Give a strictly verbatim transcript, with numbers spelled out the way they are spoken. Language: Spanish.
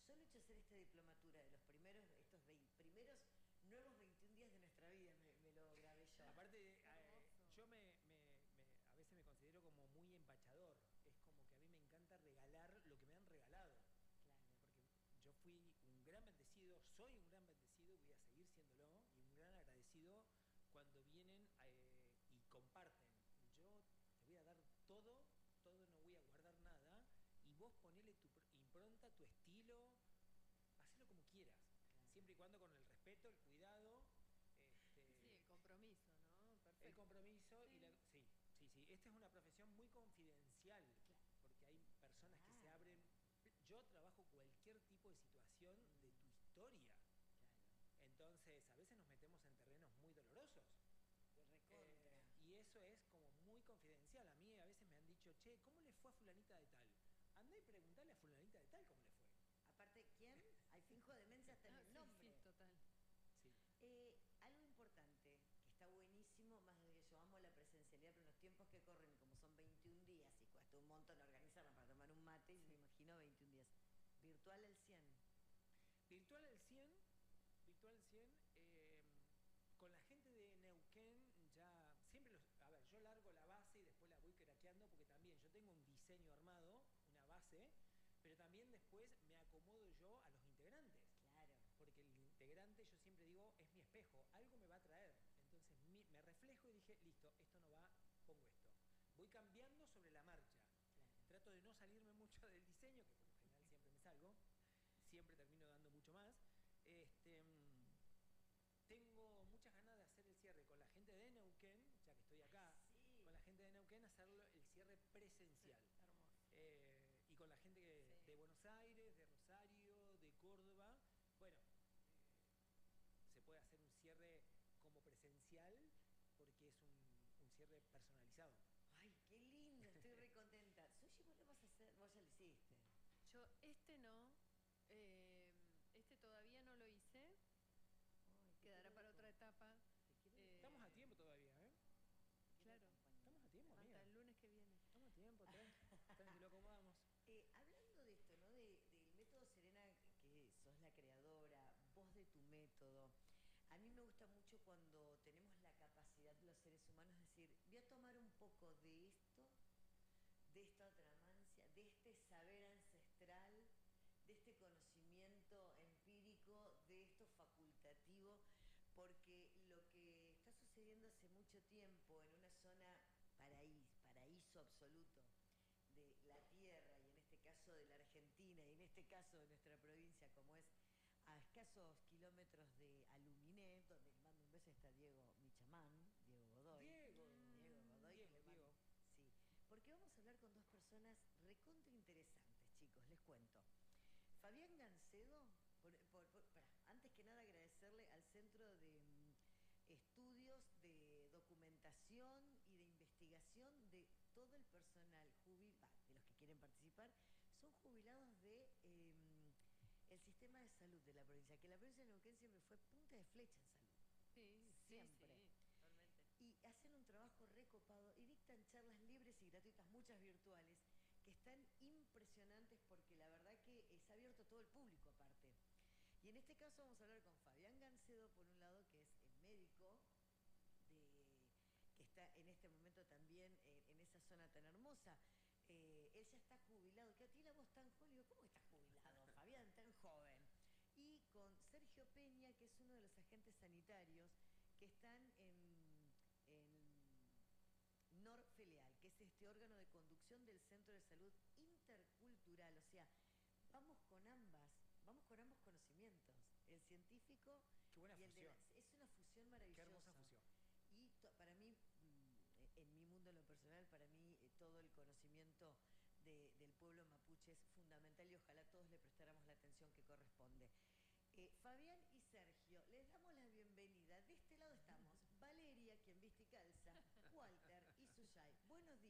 solo hecho hacer esta diplomatura de los primeros, estos veinte, primeros nuevos veintiún días de nuestra vida, me, me lo grabé yo. Aparte, eh, yo me, me, me, a veces me considero como muy empachador. Es como que a mí me encanta regalar lo que me han regalado. Claro. Porque yo fui un gran bendecido, soy un gran bendecido, voy a seguir siéndolo, y un gran agradecido cuando vienen eh, y comparten. Yo te voy a dar todo, todo, no voy a guardar nada, y vos ponele tu impronta, tu estilo, hacelo como quieras, claro. Siempre y cuando con el respeto, el cuidado. Este, sí, el compromiso, ¿no? Perfecto. El compromiso sí. y la, sí, sí, sí. Esta es una profesión muy confidencial, claro. Porque hay personas claro. que se abren. Yo trabajo cualquier tipo de situación mm. de tu historia. Claro. Entonces, a veces nos metemos en terrenos muy dolorosos. Eh, y eso es como muy confidencial. A mí a veces me han dicho, che, ¿cómo le fue a fulanita de tal? Andá y preguntale a fulanita de tal cómo le fue. Aparte, ¿quién? Hay finjo de demencia hasta en el nombre. Sí, sí, total. Sí. Eh, algo importante, que está buenísimo, más de que yo amo la presencialidad, pero en los tiempos que corren, como son veintiún días y cuesta un montón organizarnos para tomar un mate, y sí. me imagino veintiún días. ¿Virtual al cien? Virtual al cien, virtual al cien, eh, con la gente de Neuquén ya, siempre los, a ver, yo largo la base y después la voy craqueando porque también yo tengo un diseño armado, una base, pero también después me acomodo yo a los integrantes. Claro. Porque el integrante, yo siempre digo, es mi espejo, algo me va a traer. Entonces mi, me reflejo y dije, listo, esto no va, pongo esto. Voy cambiando sobre la marcha. Claro. Trato de no salirme mucho del diseño, que por lo general siempre me salgo, siempre termino dando mucho más. Este, tengo muchas ganas de hacer el cierre con la gente de Neuquén, ya que estoy acá, sí. con la gente de Neuquén, hacerlo el cierre presencial. Sí, hermoso. Eh, y con la gente que, sí. de Buenos Aires, de Rosario, de Córdoba. Bueno, eh, se puede hacer un cierre como presencial porque es un, un cierre personalizado. Ay, qué lindo, estoy re contenta. Sushi, vos lo vas a hacer, vos ya lo hiciste. Yo este no, eh, este todavía no lo hice. Ay, quedará para otra etapa. Eh, Estamos a tiempo todavía, ¿eh? Claro. Estamos a tiempo, amiga. Hasta el lunes que viene. Estamos a tiempo, tranqui, lo acomodamos. Eh, hablando de esto, ¿no? De, del método Serena, que sos la creadora, vos de tu método. A mí me gusta mucho cuando tenemos la capacidad de los seres humanos de decir, voy a tomar un poco de esto, de esta otra mancia, de este saber ancestral, de este conocimiento empírico, de esto facultativo, porque lo que está sucediendo hace mucho tiempo en una zona paraíso, paraíso absoluto de la tierra, y en este caso de la Argentina, y en este caso de nuestra provincia, como es a escasos kilómetros de Aluminé, donde le mando un beso, está Diego, mi chamán, Diego Godoy. Diego, Diego Godoy, Diego, que le mando, Diego. Sí, porque vamos a hablar con dos personas recontra interesantes, chicos, les cuento. Fabián Gancedo, por, por, por, para, antes que nada agradecerle al Centro de um, Estudios de Documentación y de Investigación de todo el personal jubilado, de los que quieren participar, son jubilados de eh, el sistema de salud de la provincia, que la provincia de Neuquén siempre fue punta de flecha en salud. Sí, siempre. Sí, sí, totalmente. Y hacen un trabajo recopado y dictan charlas libres y gratuitas, muchas virtuales, que están impresionantes porque la verdad que es abierto a todo el público aparte. Y en este caso vamos a hablar con Fabián Gancedo, por un lado, que es el médico de, que está en este momento también en, en esa zona tan hermosa. Eh, él ya está jubilado, que tiene la voz tan joven. Digo, ¿cómo estás jubilado, Fabián, tan joven? Y con Sergio Peña, que es uno de los agentes sanitarios que están en, en Norfeleal, que es este órgano de conducción del Centro de Salud Intercultural. O sea, vamos con ambas, vamos con ambos conocimientos, el científico Qué buena y el fusión. de la, es una fusión maravillosa. Qué hermosa fusión. Y to, para mí, en mi mundo en lo personal, para mí todo el conocimiento de, del pueblo mapuche es fundamental y ojalá todos le prestáramos la atención que corresponde. Eh, Fabián y Sergio, les damos la bienvenida. De este lado estamos Valeria, quien viste y calza, Walter y Suyay. Buenos días.